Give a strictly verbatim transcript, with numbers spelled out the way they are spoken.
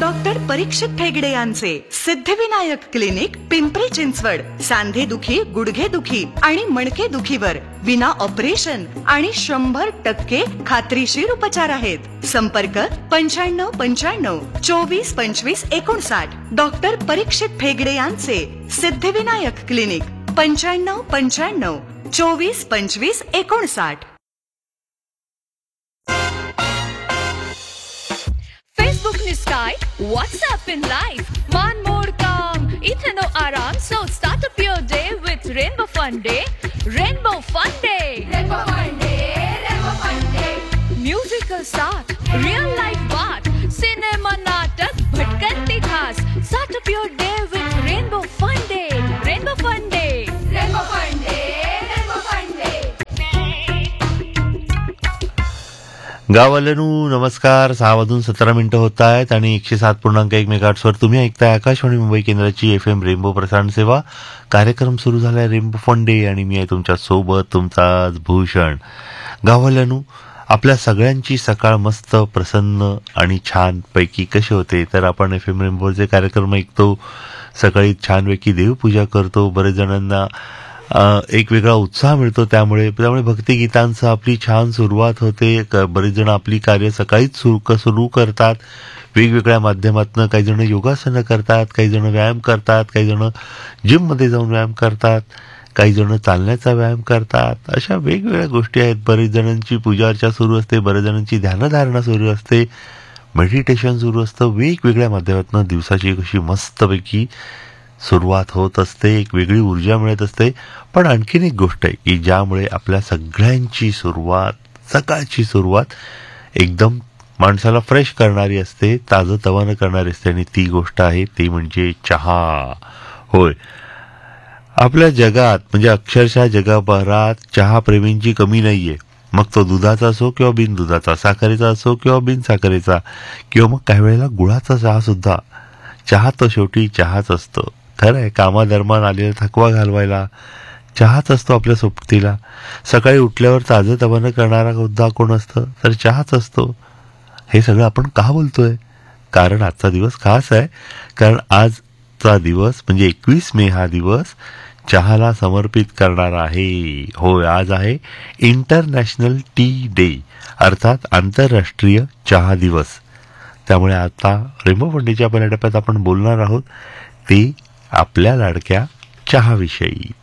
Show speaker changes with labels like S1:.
S1: Doctor परीक्षित ठेगडे यांचे Siddhivinayak clinic Pimpri Chinchwad सांधे दुखी, गुडघे दुखी आणि मणके दुखीवर विना ऑपरेशन आणि शंभर टक्के खात्रीशीर उपचार आहेत. संपर्क पंच्याण्णव पंच्याण्णव चोवीस पंचवीस एकोणसाठ. डॉक्टर परीक्षित ठेगडे यांचे सिद्धिविनायक क्लिनिक पंच्याण्णव पंच्याण्णव चोवीस पंचवीस एकोणसाठ.
S2: Facebook ni Sky, WhatsApp in life, man more calm, ithe no aram, so start up your day with Rainbow Fun Day, Rainbow Fun Day,
S3: Rainbow Fun Day, Rainbow Fun Day.
S2: Musical start, real life baat, cinema natak, bhatkanti khas, start up your day with Rainbow Fun Day, Rainbow Fun Day,
S3: Rainbow Fun Day, Rainbow Fun Day.
S4: गावालनू नमस्कार. सहा वाजून सतरा मिनिटं होत आहेत आणि एकशे सात पूर्णांक एक मेगाहर्ट्झवर तुम्ही ऐकताय आकाशवाणी मुंबई केंद्राची एफ एम रेनबो प्रसारण सेवा. कार्यक्रम सुरू झालाय रेनबो फन डे आणि मी आहे तुमच्या सोबत तुमचा भूषण. गावालनू आपल्या सगळ्यांची सकाळ मस्त प्रसन्न आणि छान पैकी कशी होते तर आपण एफ एम रेनबोचे कार्यक्रम ऐकतो, सकाळी छानपैकी देवपूजा करतो, बरेच जणांना एक वेगळा उत्साह मिळतो. त्यामुळे त्यामुळे भक्तिगीतांचं आपली छान सुरुवात होते. बरेच जण आपली कार्य सकाळीच सुरू सुरू करतात वेगवेगळ्या माध्यमातून. काही जण योगासनं करतात, काही जण व्यायाम करतात, काही जण जिममध्ये जाऊन व्यायाम करतात, काही जण चालण्याचा व्यायाम करतात. अशा वेगवेगळ्या गोष्टी आहेत. बरेच जणांची पूजा अर्चा सुरू असते, बरेच जणांची ध्यानधारणा सुरू असते, मेडिटेशन सुरू असतं. वेगवेगळ्या माध्यमातून दिवसाची कशी मस्तपैकी सुरुवात होत असते, एक वेगळी ऊर्जा मिळत असते. पण आणखीन एक गोष्ट आहे की ज्यामुळे आपल्या सगळ्यांची सुरुवात, सकाळची सुरुवात एकदम माणसाला फ्रेश करणारी असते, ताजं तवानं करणारी असते आणि ती गोष्ट आहे ती म्हणजे चहा. होय, आपल्या जगात म्हणजे अक्षरशः जगभरात चहा प्रेमींची कमी नाहीये. मग तो दुधाचा असो किंवा बिन दुधाचा, साखरेचा असो किंवा बिन साखरेचा, किंवा मग काही वेळेला गुळाचा चहा सुद्धा. चहा तो शेवटी चहाच असतो. खरं आहे, कामादरम्यान आलेला थकवा घालवायला चहाच असतो आपल्या सोबतीला. सकाळी उठल्यावर ताजं तवानं करणारा सुद्धा कोण असतं तर चहाच असतो. हे सगळं आपण का बोलतोय? कारण आजचा दिवस खास आहे. कारण आजचा दिवस म्हणजे एकवीस मे हा दिवस चहाला समर्पित करणारा आहे. होय, आज आहे इंटरनॅशनल टी डे, अर्थात आंतरराष्ट्रीय चहा दिवस. त्यामुळे आता रेनबो फन डेच्या पहिल्या टप्प्यात आपण बोलणार आहोत ते आपल्या लाडक्या चहाविषयी.